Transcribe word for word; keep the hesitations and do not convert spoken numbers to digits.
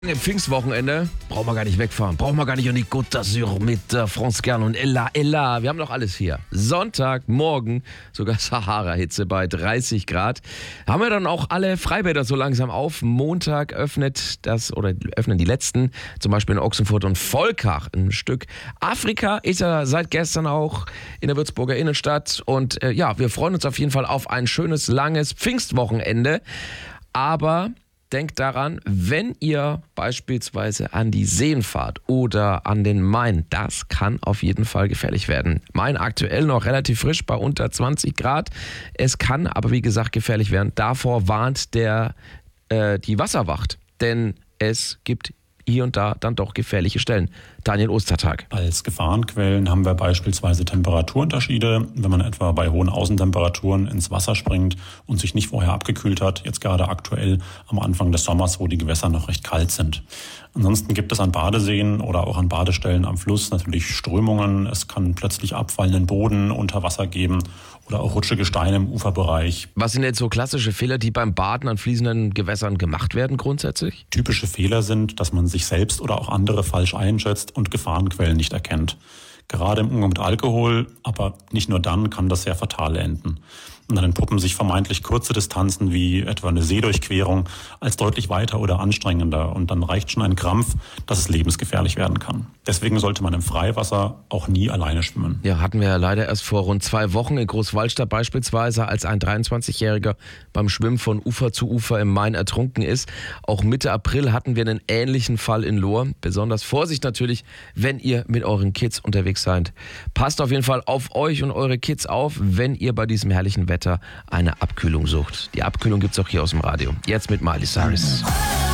Im Pfingstwochenende brauchen wir gar nicht wegfahren, brauchen wir gar nicht an die Côte d'Azur mit äh, France Gall und Ella, Ella. Wir haben doch alles hier. Sonntagmorgen, sogar Sahara-Hitze bei dreißig Grad. Haben wir dann auch alle Freibäder so langsam auf. Montag öffnet das oder öffnen die letzten, zum Beispiel in Ochsenfurt und Volkach ein Stück. Afrika ist ja seit gestern auch in der Würzburger Innenstadt. Und äh, ja, wir freuen uns auf jeden Fall auf ein schönes, langes Pfingstwochenende. Aber denkt daran, wenn ihr beispielsweise an die Seen fahrt oder an den Main, das kann auf jeden Fall gefährlich werden. Main aktuell noch relativ frisch bei unter zwanzig Grad. Es kann aber wie gesagt gefährlich werden. Davor warnt der äh, die Wasserwacht, denn es gibt hier und da dann doch gefährliche Stellen. Daniel Ostertag. Als Gefahrenquellen haben wir beispielsweise Temperaturunterschiede. Wenn man etwa bei hohen Außentemperaturen ins Wasser springt und sich nicht vorher abgekühlt hat, jetzt gerade aktuell am Anfang des Sommers, wo die Gewässer noch recht kalt sind. Ansonsten gibt es an Badeseen oder auch an Badestellen am Fluss natürlich Strömungen. Es kann plötzlich abfallenden Boden unter Wasser geben oder auch rutschige Steine im Uferbereich. Was sind jetzt so klassische Fehler, die beim Baden an fließenden Gewässern gemacht werden grundsätzlich? Typische Fehler sind, dass man sich selbst oder auch andere falsch einschätzt und Gefahrenquellen nicht erkennt. Gerade im Umgang mit Alkohol, aber nicht nur dann, kann das sehr fatal enden. Und dann entpuppen sich vermeintlich kurze Distanzen wie etwa eine Seedurchquerung als deutlich weiter oder anstrengender. Und dann reicht schon ein Krampf, dass es lebensgefährlich werden kann. Deswegen sollte man im Freiwasser auch nie alleine schwimmen. Ja, hatten wir ja leider erst vor rund zwei Wochen in Großwallstadt beispielsweise, als ein dreiundzwanzigjähriger beim Schwimmen von Ufer zu Ufer im Main ertrunken ist. Auch Mitte April hatten wir einen ähnlichen Fall in Lohr. Besonders Vorsicht natürlich, wenn ihr mit euren Kids unterwegs seid. Passt auf jeden Fall auf euch und eure Kids auf, wenn ihr bei diesem herrlichen Wetter eine Abkühlung sucht. Die Abkühlung gibt's auch hier aus dem Radio. Jetzt mit Miley Cyrus.